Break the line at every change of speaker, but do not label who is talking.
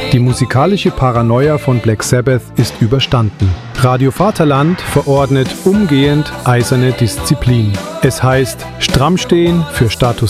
Die musikalische Paranoia von Black Sabbath ist überstanden. Radio Vaterland verordnet umgehend eiserne Disziplin. Es heißt stramm stehen für Status